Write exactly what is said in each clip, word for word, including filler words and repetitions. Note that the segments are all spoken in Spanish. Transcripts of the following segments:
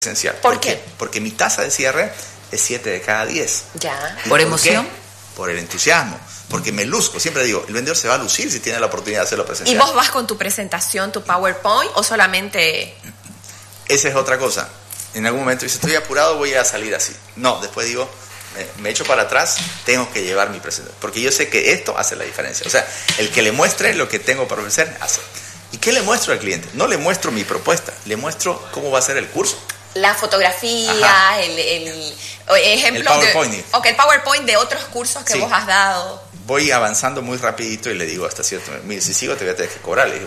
esencial. ¿Por, ¿Por qué? qué? Porque mi tasa de cierre es siete de cada diez. Ya. ¿Y ¿Por emoción? qué? Por el entusiasmo. Porque me luzco. Siempre digo, el vendedor se va a lucir si tiene la oportunidad de hacerlo presencial. ¿Y vos vas con tu presentación, tu PowerPoint o solamente...? Esa es otra cosa. En algún momento dice, estoy apurado, voy a salir así. No, después digo, me, me echo para atrás, tengo que llevar mi presentación. Porque yo sé que esto hace la diferencia. O sea, el que le muestre lo que tengo para ofrecer, hace. ¿Y qué le muestro al cliente? No le muestro mi propuesta, le muestro cómo va a ser el curso. La fotografía, el, el ejemplo el PowerPoint. de... Ok, el PowerPoint de otros cursos que sí. vos has dado. Voy avanzando muy rapidito y le digo hasta cierto... Mire, si sigo te voy a tener que cobrar. Le digo,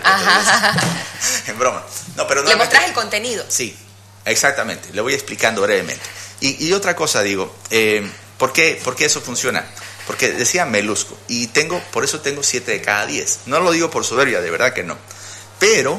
en broma. No, pero le mostrás el contenido. Sí, exactamente. Le voy explicando brevemente. Y, y otra cosa digo, eh, ¿por qué, ¿por qué eso funciona? Porque decía me luzco. Y tengo, por eso tengo siete de cada diez. No lo digo por soberbia, de verdad que no. Pero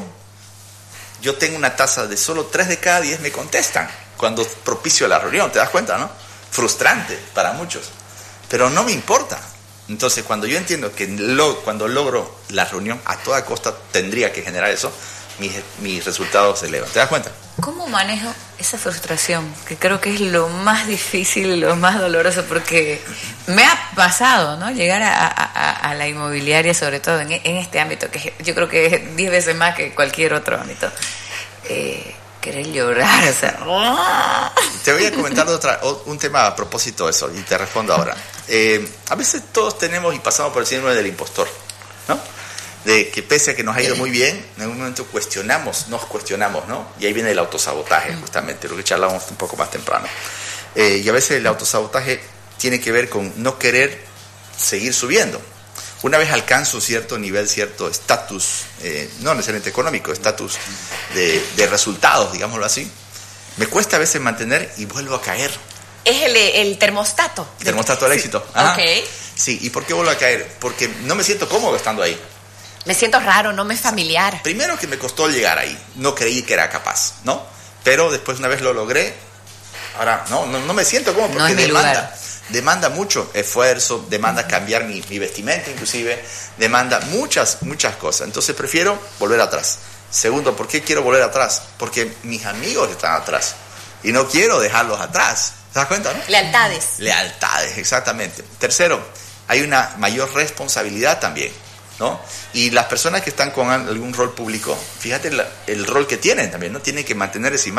yo tengo una tasa de solo tres de cada diez me contestan cuando propicio la reunión. ¿Te das cuenta, no? Frustrante para muchos. Pero no me importa. Entonces, cuando yo entiendo que lo, cuando logro la reunión, a toda costa tendría que generar eso, mis, mis resultados se elevan. ¿Te das cuenta? ¿Cómo manejo esa frustración? Que creo que es lo más difícil y lo más doloroso, porque me ha pasado, ¿no? Llegar a, a, a la inmobiliaria, sobre todo en, en este ámbito, que yo creo que es diez veces más que cualquier otro ámbito. Eh, querer llorar, o sea... Te voy a comentar otra, un tema a propósito de eso, y te respondo ahora. Eh, a veces todos tenemos y pasamos por el síndrome del impostor, ¿no? De que pese a que nos ha ido muy bien, en algún momento cuestionamos, nos cuestionamos, ¿no? Y ahí viene el autosabotaje, justamente, lo que charlamos un poco más temprano. Eh, y a veces el autosabotaje tiene que ver con no querer seguir subiendo. Una vez alcanzo cierto nivel, cierto estatus, eh, no necesariamente económico, estatus de, de resultados, digámoslo así, me cuesta a veces mantener y vuelvo a caer. Es el, el termostato. El termostato del sí. éxito. Ajá. Ok. Sí, ¿y por qué vuelvo a caer? Porque no me siento cómodo estando ahí. Me siento raro, no me es familiar. Primero que me costó llegar ahí, no creí que era capaz, ¿no? Pero después una vez lo logré, ahora no, no, no me siento cómodo porque no es demanda, lugar. demanda mucho esfuerzo, demanda cambiar mi, mi vestimenta inclusive, demanda muchas, muchas cosas. Entonces prefiero volver atrás. Segundo, ¿por qué quiero volver atrás? Porque mis amigos están atrás y no quiero dejarlos atrás. ¿Te das cuenta, no? Lealtades. Lealtades, exactamente. Tercero, hay una mayor responsabilidad también, ¿no? Y las personas que están con algún rol público, fíjate la, el rol que tienen también, ¿no? Tienen que mantener esa imagen.